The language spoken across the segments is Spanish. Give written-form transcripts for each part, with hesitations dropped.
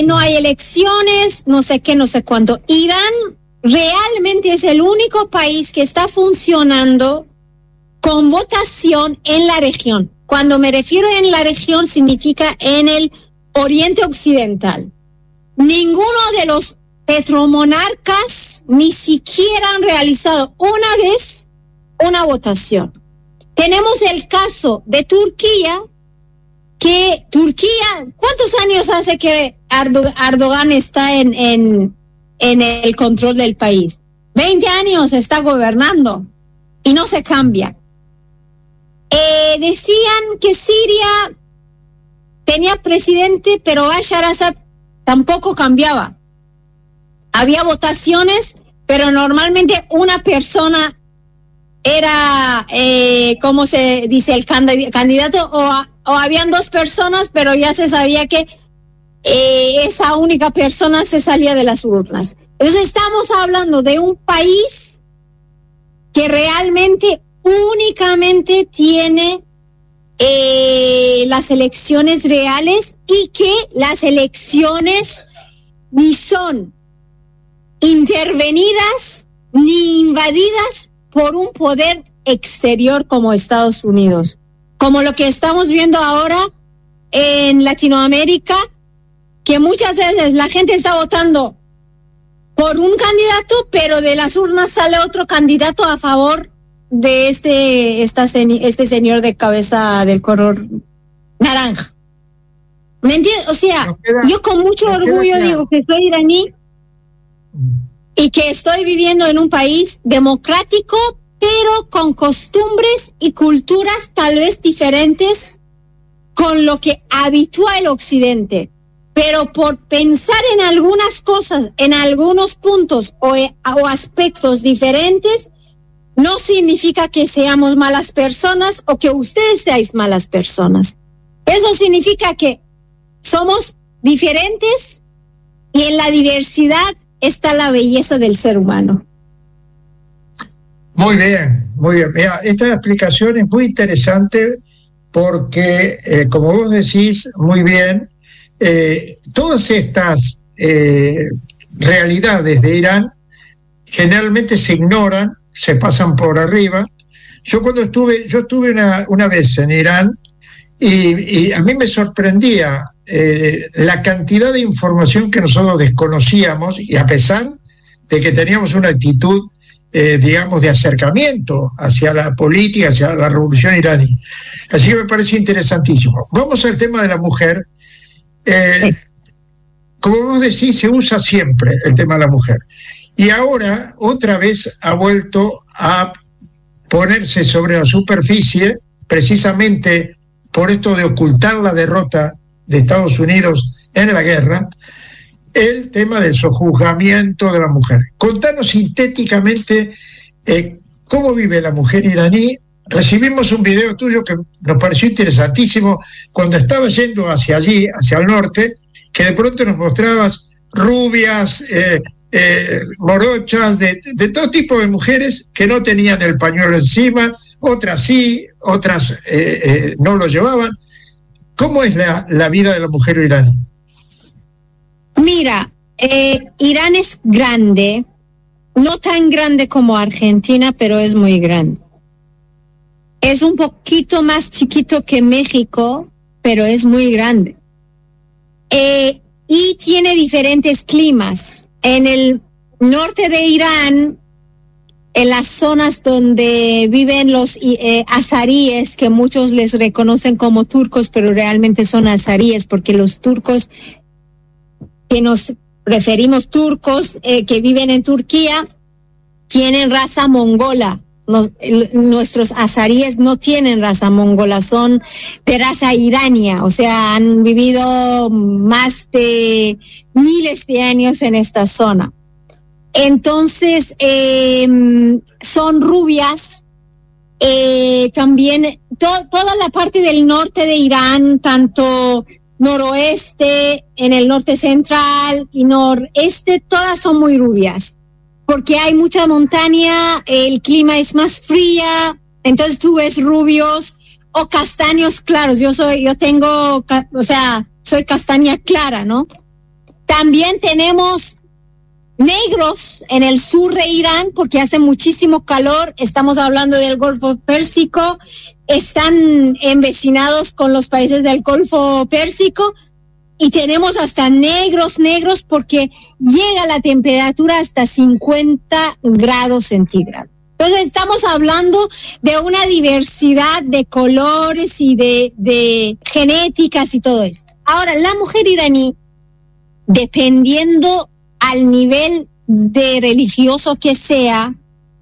no hay elecciones, no sé qué, no sé cuánto. Irán realmente es el único país que está funcionando con votación en la región. Cuando me refiero en la región, significa en el Oriente Occidental. Ninguno de los petromonarcas ni siquiera han realizado una vez una votación. Tenemos el caso de Turquía, ¿cuántos años hace que Erdogan está en el control del país? 20 años está gobernando y no se cambia. Decían que Siria tenía presidente, pero Bashar al-Assad tampoco cambiaba. Había votaciones, pero normalmente una persona era, ¿cómo se dice? El candidato, o habían dos personas, pero ya se sabía que esa única persona se salía de las urnas. Entonces estamos hablando de un país que realmente únicamente tiene las elecciones reales, y que las elecciones ni son intervenidas ni invadidas por un poder exterior como Estados Unidos, como lo que estamos viendo ahora en Latinoamérica, que muchas veces la gente está votando por un candidato, pero de las urnas sale otro candidato a favor de este señor de cabeza del color naranja. ¿Me entiendes? O sea, yo con mucho orgullo digo que soy iraní y que estoy viviendo en un país democrático, pero con costumbres y culturas tal vez diferentes con lo que habitúa el Occidente. Pero por pensar en algunas cosas, en algunos puntos o aspectos diferentes, no significa que seamos malas personas o que ustedes seáis malas personas. Eso significa que somos diferentes y en la diversidad está la belleza del ser humano. Muy bien, muy bien. Mira, esta explicación es muy interesante porque, como vos decís muy bien, todas estas realidades de Irán generalmente se ignoran, se pasan por arriba. Yo estuve una vez en Irán y a mí me sorprendía la cantidad de información que nosotros desconocíamos, y a pesar de que teníamos una actitud, digamos, de acercamiento hacia la política, hacia la revolución iraní. Así que me parece interesantísimo. Vamos al tema de la mujer. Como vos decís, se usa siempre el tema de la mujer. Y ahora, otra vez, ha vuelto a ponerse sobre la superficie, precisamente por esto de ocultar la derrota de Estados Unidos en la guerra, el tema del sojuzgamiento de la mujer. Contanos sintéticamente cómo vive la mujer iraní. Recibimos un video tuyo que nos pareció interesantísimo cuando estabas yendo hacia allí, hacia el norte, que de pronto nos mostrabas rubias, morochas, de todo tipo de mujeres que no tenían el pañuelo encima, otras sí, otras no lo llevaban. ¿Cómo es la vida de la mujer iraní? Mira, Irán es grande, no tan grande como Argentina, pero es muy grande. Es un poquito más chiquito que México, pero es muy grande. Y tiene diferentes climas. En el norte de Irán, en las zonas donde viven los azaríes, que muchos les reconocen como turcos, pero realmente son azaríes, porque los turcos, que nos referimos turcos, que viven en Turquía, tienen raza mongola. Nuestros azaríes no tienen raza mongola, son de raza irania, o sea, han vivido más de miles de años en esta zona. Entonces, son rubias. También toda la parte del norte de Irán, tanto noroeste, en el norte central y noreste, todas son muy rubias, porque hay mucha montaña, el clima es más fría, entonces tú ves rubios o castaños claros. Soy castaña clara, ¿no? También tenemos negros en el sur de Irán porque hace muchísimo calor. Estamos hablando del Golfo Pérsico. Están envecinados con los países del Golfo Pérsico. Y tenemos hasta negros porque llega la temperatura hasta 50 grados centígrados. Entonces estamos hablando de una diversidad de colores y de genéticas y todo esto. Ahora, la mujer iraní, dependiendo al nivel de religioso que sea,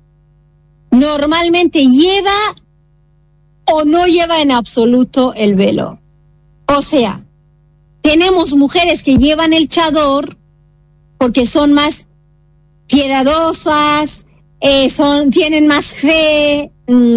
normalmente lleva o no lleva en absoluto el velo. O sea, tenemos mujeres que llevan el chador porque son más piadosas, tienen más fe,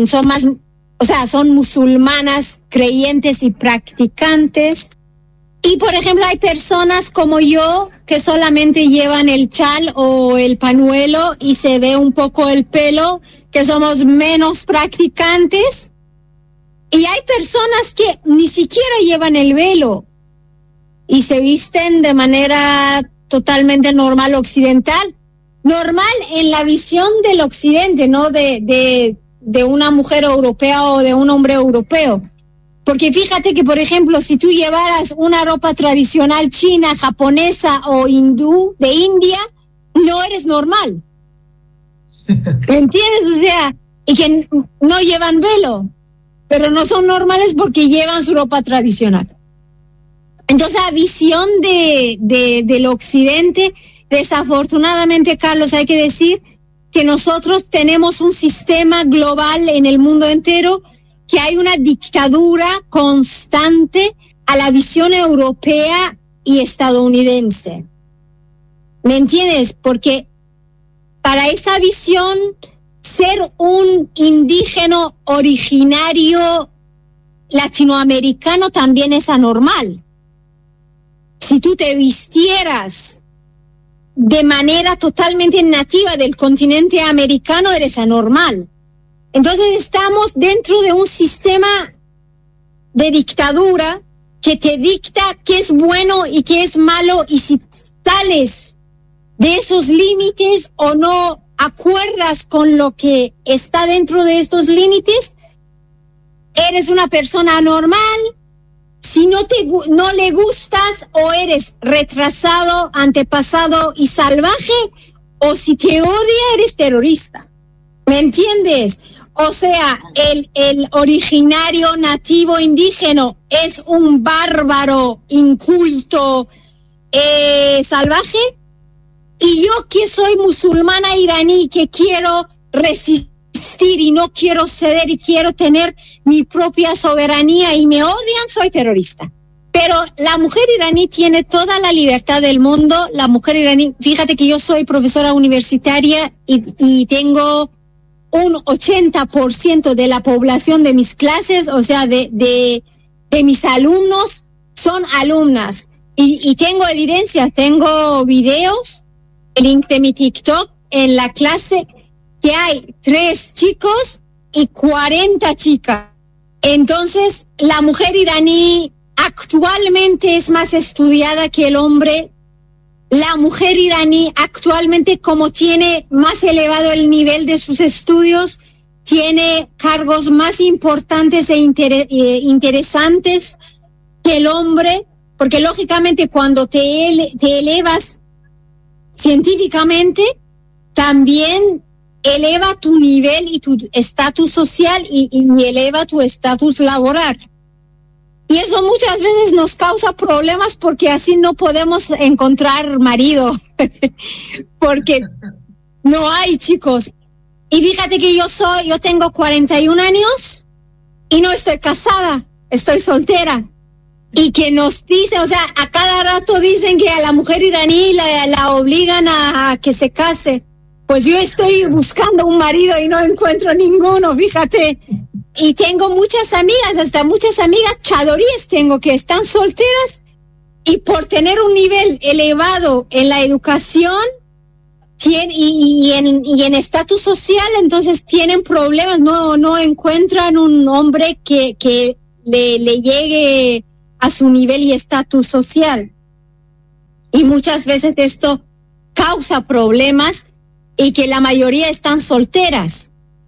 son musulmanas creyentes y practicantes. Y por ejemplo hay personas como yo que solamente llevan el chal o el pañuelo y se ve un poco el pelo, que somos menos practicantes. Y hay personas que ni siquiera llevan el velo y se visten de manera totalmente normal occidental. Normal en la visión del occidente, no de una mujer europea o de un hombre europeo. Porque fíjate que, por ejemplo, si tú llevaras una ropa tradicional china, japonesa o hindú de India, no eres normal. ¿Me entiendes? O sea, y que no llevan velo, pero no son normales porque llevan su ropa tradicional. Entonces, la visión del occidente, desafortunadamente, Carlos, hay que decir que nosotros tenemos un sistema global en el mundo entero, que hay una dictadura constante a la visión europea y estadounidense. ¿Me entiendes? Porque para esa visión, ser un indígena originario latinoamericano también es anormal. Si tú te vistieras de manera totalmente nativa del continente americano, eres anormal. Entonces estamos dentro de un sistema de dictadura que te dicta qué es bueno y qué es malo, y si sales de esos límites o no acuerdas con lo que está dentro de estos límites, eres una persona anormal. Si no le gustas, o eres retrasado, antepasado y salvaje, o si te odia, eres terrorista. ¿Me entiendes? O sea, el originario nativo indígena es un bárbaro, inculto, salvaje. Y yo, que soy musulmana iraní, que quiero resistir y no quiero ceder y quiero tener mi propia soberanía y me odian, soy terrorista. Pero la mujer iraní tiene toda la libertad del mundo. La mujer iraní, fíjate que yo soy profesora universitaria y tengo un 80% de la población de mis clases, o sea, de mis alumnos, son alumnas. Y tengo evidencias, tengo videos, el link de mi TikTok, en la clase que hay 3 chicos y 40 chicas. Entonces, la mujer iraní actualmente es más estudiada que el hombre. La mujer iraní actualmente, como tiene más elevado el nivel de sus estudios, tiene cargos más importantes e interesantes que el hombre, porque lógicamente cuando te elevas científicamente, también eleva tu nivel y tu estatus social y eleva tu estatus laboral. Y eso muchas veces nos causa problemas porque así no podemos encontrar marido, porque no hay, chicos. Y fíjate que yo tengo 41 años y no estoy casada, estoy soltera. Y que nos dicen, o sea, a cada rato dicen que a la mujer iraní la obligan a que se case. Pues yo estoy buscando un marido y no encuentro ninguno, fíjate. Y tengo muchas amigas, hasta muchas amigas chadoríes tengo, que están solteras y por tener un nivel elevado en la educación y en estatus social, entonces tienen problemas, no encuentran un hombre que le llegue a su nivel y estatus social. Y muchas veces esto causa problemas y que la mayoría están solteras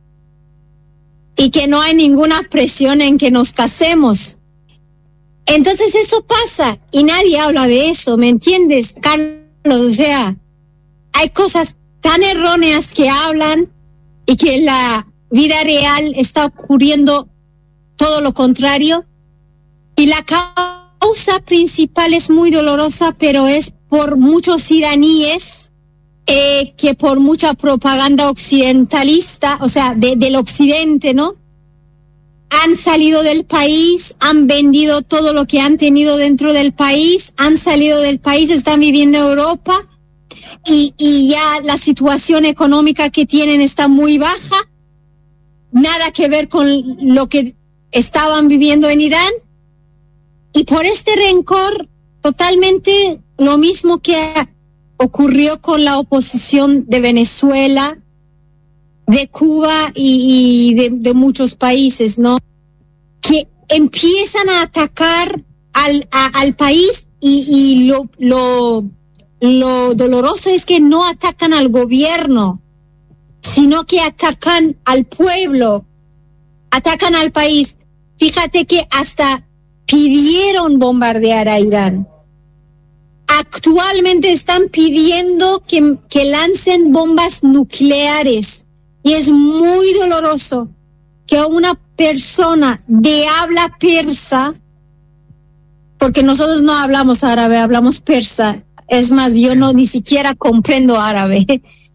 y que no hay ninguna presión en que nos casemos. Entonces eso pasa y nadie habla de eso, ¿me entiendes, Carlos? O sea, hay cosas tan erróneas que hablan y que en la vida real está ocurriendo todo lo contrario. Y la causa principal es muy dolorosa, pero es por muchos iraníes que por mucha propaganda occidentalista, o sea, del occidente, ¿no? Han salido del país, han vendido todo lo que han tenido dentro del país, han salido del país, están viviendo en Europa y ya la situación económica que tienen está muy baja, nada que ver con lo que estaban viviendo en Irán. Y por este rencor, totalmente lo mismo que ocurrió con la oposición de Venezuela, de Cuba y de muchos países, ¿no? Que empiezan a atacar al país y lo doloroso es que no atacan al gobierno, sino que atacan al pueblo, atacan al país. Fíjate que hasta pidieron bombardear a Irán. Actualmente están pidiendo que lancen bombas nucleares. Y es muy doloroso que una persona de habla persa, porque nosotros no hablamos árabe, hablamos persa. Es más, yo ni siquiera comprendo árabe.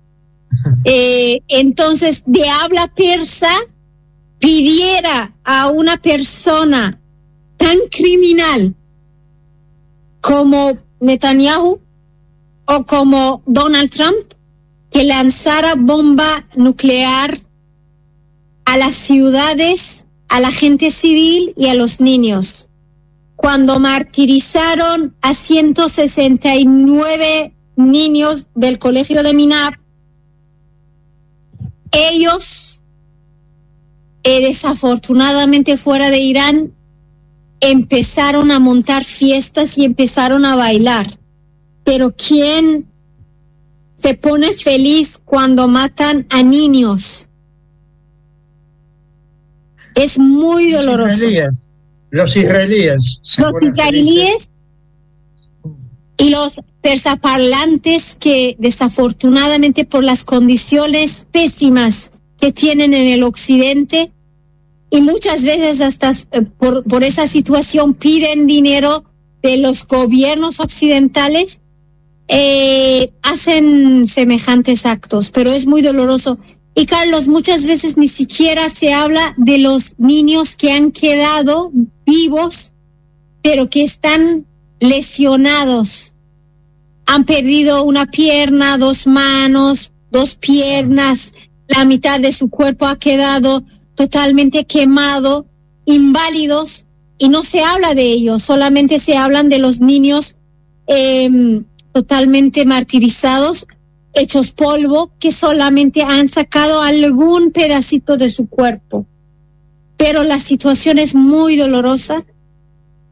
Entonces, de habla persa, pidiera a una persona tan criminal como Netanyahu o como Donald Trump que lanzara bomba nuclear a las ciudades, a la gente civil y a los niños. Cuando martirizaron a 169 niños del colegio de Minab, ellos, desafortunadamente fuera de Irán, empezaron a montar fiestas y empezaron a bailar. Pero ¿quién se pone feliz cuando matan a niños? Es muy doloroso. Los israelíes y los persaparlantes que desafortunadamente por las condiciones pésimas que tienen en el occidente y muchas veces hasta por esa situación piden dinero de los gobiernos occidentales, hacen semejantes actos, pero es muy doloroso. Y Carlos, muchas veces ni siquiera se habla de los niños que han quedado vivos, pero que están lesionados. Han perdido una pierna, 2 manos, 2 piernas, la mitad de su cuerpo ha quedado totalmente quemado, inválidos, y no se habla de ellos, solamente se hablan de los niños totalmente martirizados, hechos polvo, que solamente han sacado algún pedacito de su cuerpo. Pero la situación es muy dolorosa